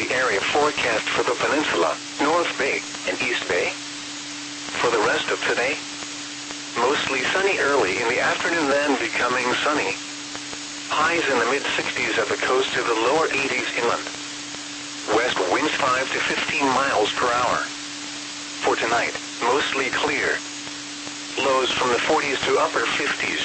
the area forecast for the peninsula, North Bay, and East Bay. For the rest of today, mostly sunny early in the afternoon, then becoming sunny. Highs in the mid-60s at the coast to the lower 80s inland. West winds 5 to 15 miles per hour. For tonight, mostly clear. Lows from the 40s to upper 50s.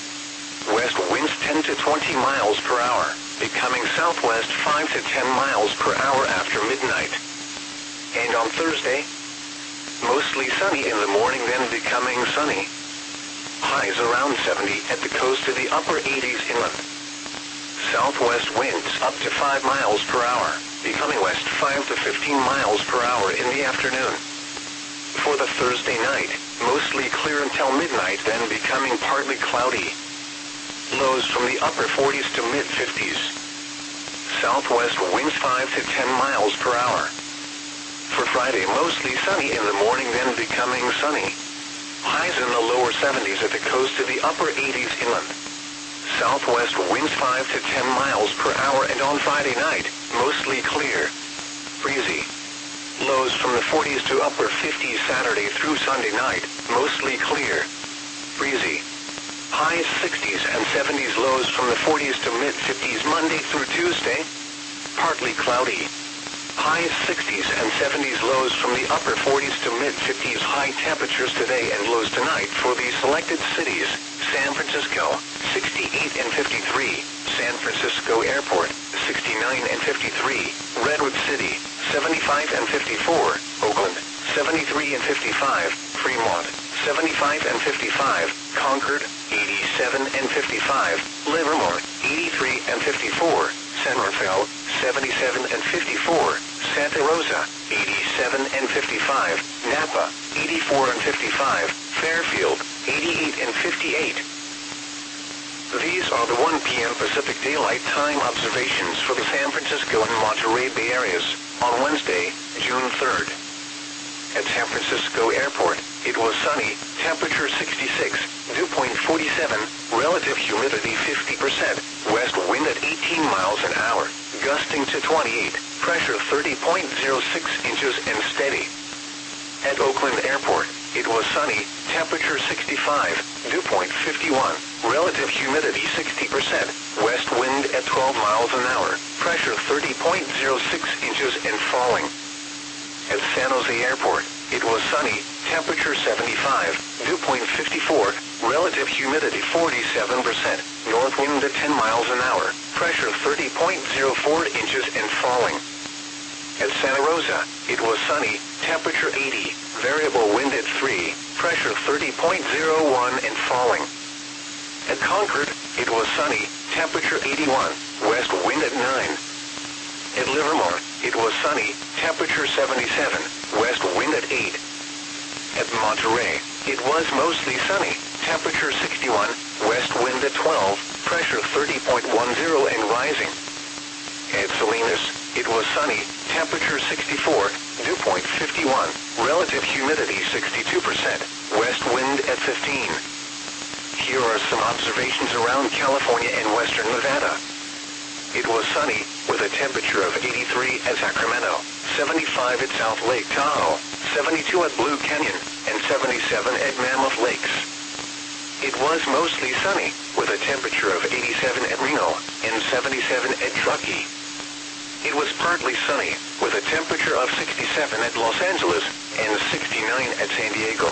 West winds 10 to 20 miles per hour, becoming southwest 5 to 10 miles per hour after midnight. And on Thursday, mostly sunny in the morning, then becoming sunny. Highs around 70 at the coast to the upper 80s inland. Southwest winds up to 5 miles per hour, becoming west 5 to 15 miles per hour in the afternoon. For the Thursday night, mostly clear until midnight, then becoming partly cloudy. Lows from the upper 40s to mid-50s. Southwest winds 5 to 10 miles per hour. For Friday, mostly sunny in the morning, then becoming sunny. Highs in the lower 70s at the coast to the upper 80s inland. Southwest winds 5 to 10 miles per hour, and on Friday night, mostly clear. Breezy. Lows from the 40s to upper 50s Saturday through Sunday night, mostly clear. Breezy. Highs 60s and 70s, lows from the 40s to mid-50s Monday through Tuesday. Partly cloudy. Highs 60s and 70s, lows from the upper 40s to mid-50s. High temperatures today and lows tonight for the selected cities: San Francisco, 68 and 53, San Francisco Airport, 69 and 53, Redwood City, 75 and 54, Oakland, 73 and 55, Fremont, 75 and 55, Concord, 87 and 55, Livermore, 83 and 54, San Rafael, 77 and 54, Santa Rosa, 87 and 55, Napa, 84 and 55, Fairfield, 88 and 58. These are the 1 p.m. Pacific Daylight Time observations for the San Francisco and Monterey Bay areas on Wednesday, June 3rd. At San Francisco Airport, it was sunny, temperature 66, dew point 47, relative humidity 50%, west wind at 18 miles an hour, gusting to 28, pressure 30.06 inches and steady. At Oakland Airport, it was sunny, temperature 65, dew point 51, relative humidity 60%, west wind at 12 miles an hour, pressure 30.06 inches and falling. At San Jose Airport, it was sunny, temperature 75, dew point 54, relative humidity 47%, north wind at 10 miles an hour, pressure 30.04 inches and falling. At Santa Rosa, it was sunny, temperature 80, variable wind at 3, pressure 30.01 and falling. At Concord, it was sunny, temperature 81, west wind at 9. At Livermore, it was sunny, temperature 77, west wind at 8. At Monterey, it was mostly sunny, temperature 61, west wind at 12, pressure 30.10 and rising. At Salinas, it was sunny, temperature 64, dew point 51, relative humidity 62%, west wind at 15. Here are some observations around California and western Nevada. It was sunny, with a temperature of 83 at Sacramento, 75 at South Lake Tahoe, 72 at Blue Canyon, and 77 at Mammoth Lakes. It was mostly sunny, with a temperature of 87 at Reno, and 77 at Truckee. It was partly sunny, with a temperature of 67 at Los Angeles, and 69 at San Diego.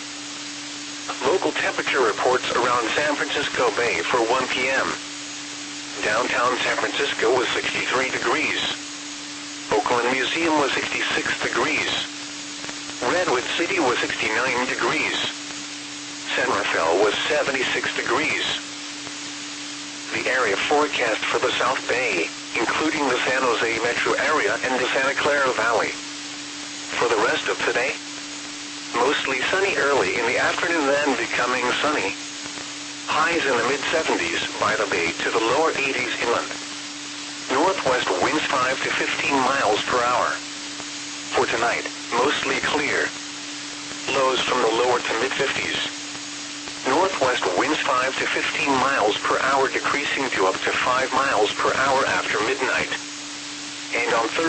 Local temperature reports around San Francisco Bay for 1 p.m. Downtown San Francisco was 63 degrees. Oakland Museum was 66 degrees. Redwood City was 69 degrees. San Rafael was 76 degrees. The area forecast for the South Bay, including the San Jose metro area and the Santa Clara Valley. For the rest of today, mostly sunny early in the afternoon, then becoming sunny. Highs in the mid-70s by the bay to the lower 80s inland. Northwest winds 5 to 15 miles per hour. For tonight, mostly clear. Lows from the lower to mid-50s. Northwest winds 5 to 15 miles per hour, decreasing to up to 5 miles per hour after midnight. And on Thursday,